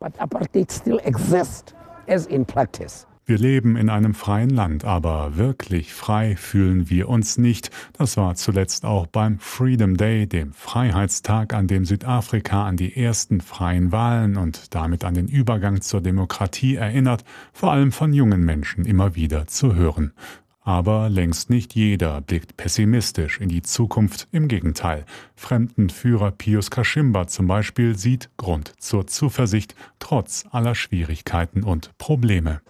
But apartheid still exists as in practice. Wir leben in einem freien Land, aber wirklich frei fühlen wir uns nicht. Das war zuletzt auch beim Freedom Day, dem Freiheitstag, an dem Südafrika an die ersten freien Wahlen und damit an den Übergang zur Demokratie erinnert, vor allem von jungen Menschen immer wieder zu hören. Aber längst nicht jeder blickt pessimistisch in die Zukunft. Im Gegenteil. Fremdenführer Pius Kashimba zum Beispiel sieht Grund zur Zuversicht, trotz aller Schwierigkeiten und Probleme.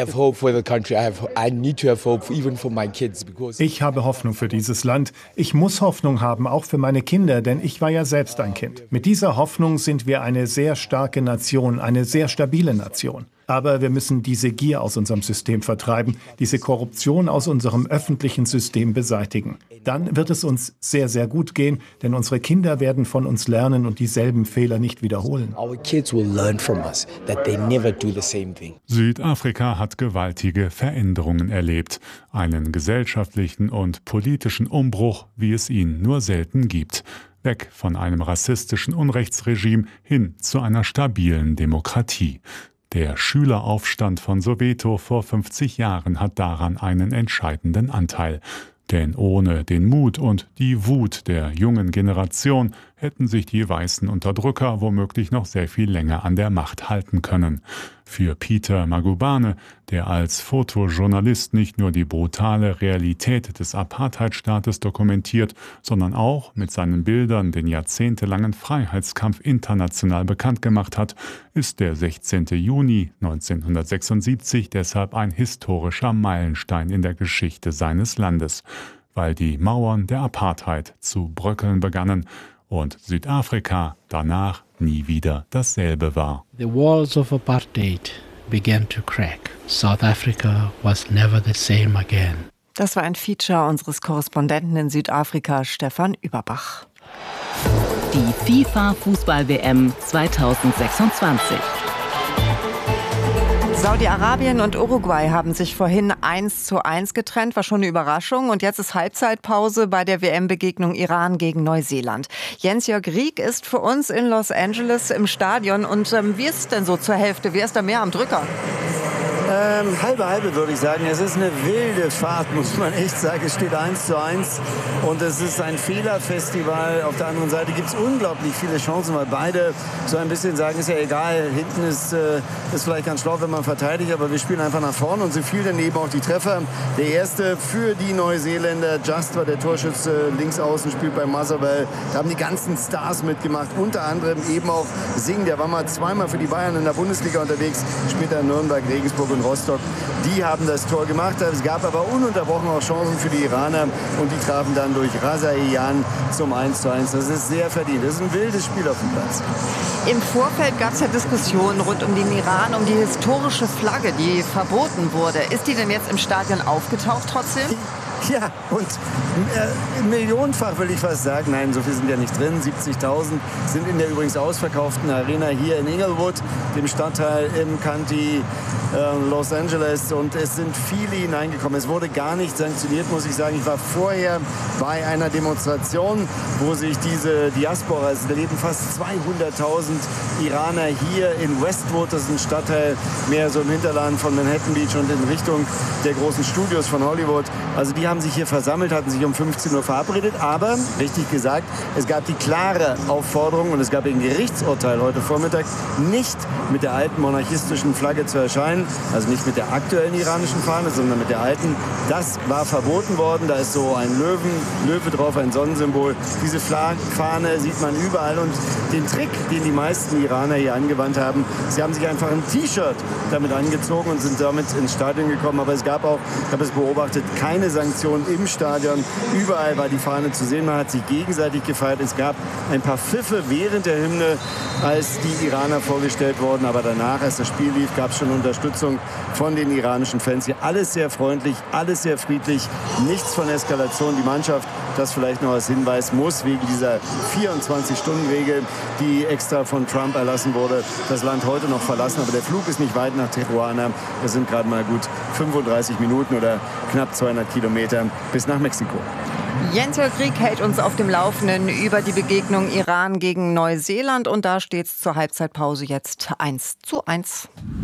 Ich habe Hoffnung für dieses Land. Ich muss Hoffnung haben, auch für meine Kinder, denn ich war ja selbst ein Kind. Mit dieser Hoffnung sind wir eine sehr starke Nation, eine sehr stabile Nation. Aber wir müssen diese Gier aus unserem System vertreiben, diese Korruption aus unserem öffentlichen System beseitigen. Dann wird es uns sehr, sehr gut gehen, denn unsere Kinder werden von uns lernen und dieselben Fehler nicht wiederholen. Südafrika hat gewaltige Veränderungen erlebt. Einen gesellschaftlichen und politischen Umbruch, wie es ihn nur selten gibt. Weg von einem rassistischen Unrechtsregime hin zu einer stabilen Demokratie. Der Schüleraufstand von Soweto vor 50 Jahren hat daran einen entscheidenden Anteil. Denn ohne den Mut und die Wut der jungen Generation hätten sich die weißen Unterdrücker womöglich noch sehr viel länger an der Macht halten können. Für Peter Magubane, der als Fotojournalist nicht nur die brutale Realität des Apartheidstaates dokumentiert, sondern auch mit seinen Bildern den jahrzehntelangen Freiheitskampf international bekannt gemacht hat, ist der 16. Juni 1976 deshalb ein historischer Meilenstein in der Geschichte seines Landes, weil die Mauern der Apartheid zu bröckeln begannen und Südafrika danach nie wieder dasselbe war. The walls of apartheid began to crack. South Africa was never the same again. Das war ein Feature unseres Korrespondenten in Südafrika, Stefan Überbach. Die FIFA-Fußball-WM 2026. Saudi-Arabien und Uruguay haben sich vorhin 1:1 getrennt, war schon eine Überraschung. Und jetzt ist Halbzeitpause bei der WM-Begegnung Iran gegen Neuseeland. Jens-Jörg Rieck ist für uns in Los Angeles im Stadion. Und wie ist es denn so zur Hälfte? Wer ist da mehr am Drücker? Halbe würde ich sagen. Es ist eine wilde Fahrt, muss man echt sagen. Es steht 1:1 und es ist ein Fehlerfestival. Auf der anderen Seite gibt es unglaublich viele Chancen, weil beide so ein bisschen sagen, ist ja egal, hinten ist vielleicht ganz schlau, wenn man verteidigt, aber wir spielen einfach nach vorne und so viel daneben auch die Treffer. Der erste für die Neuseeländer, Just war der Torschütze, links außen, spielt bei Motherwell. Da haben die ganzen Stars mitgemacht, unter anderem eben auch Singh, der war mal zweimal für die Bayern in der Bundesliga unterwegs, später in Nürnberg, Regensburg und Rostock. Die haben das Tor gemacht. Es gab aber ununterbrochen auch Chancen für die Iraner und die trafen dann durch Razaian zum 1:1. Das ist sehr verdient. Das ist ein wildes Spiel auf dem Platz. Im Vorfeld gab es ja Diskussionen rund um den Iran, um die historische Flagge, die verboten wurde. Ist die denn jetzt im Stadion aufgetaucht trotzdem? Ja, und millionenfach will ich fast sagen. Nein, so viel sind ja nicht drin. 70.000 sind in der übrigens ausverkauften Arena hier in Inglewood, dem Stadtteil im County Los Angeles. Und es sind viele hineingekommen. Es wurde gar nicht sanktioniert, muss ich sagen. Ich war vorher bei einer Demonstration, wo sich diese Diaspora, also da leben fast 200.000 Iraner hier in Westwood. Das ist ein Stadtteil mehr so im Hinterland von Manhattan Beach und in Richtung der großen Studios von Hollywood. Also die haben sich hier versammelt, hatten sich um 15 Uhr verabredet, aber, richtig gesagt, es gab die klare Aufforderung und es gab ein Gerichtsurteil heute Vormittag, nicht mit der alten monarchistischen Flagge zu erscheinen, also nicht mit der aktuellen iranischen Fahne, sondern mit der alten. Das war verboten worden, da ist so ein Löwe drauf, ein Sonnensymbol. Diese Fahne sieht man überall und den Trick, den die meisten Iraner hier angewandt haben, sie haben sich einfach ein T-Shirt damit angezogen und sind damit ins Stadion gekommen, aber es gab auch, ich habe es beobachtet, keine Sanktionen im Stadion. Überall war die Fahne zu sehen. Man hat sich gegenseitig gefeiert. Es gab ein paar Pfiffe während der Hymne, als die Iraner vorgestellt wurden. Aber danach, als das Spiel lief, gab es schon Unterstützung von den iranischen Fans. Hier alles sehr freundlich, alles sehr friedlich. Nichts von Eskalation. Die Mannschaft, das vielleicht noch als Hinweis, muss wegen dieser 24-Stunden-Regel, die extra von Trump erlassen wurde, das Land heute noch verlassen. Aber der Flug ist nicht weit nach Tijuana. Das sind gerade mal gut 35 Minuten oder knapp 200 Kilometer bis nach Mexiko. Jens-Jörg Rieck hält uns auf dem Laufenden über die Begegnung Iran gegen Neuseeland und da steht es zur Halbzeitpause jetzt 1:1.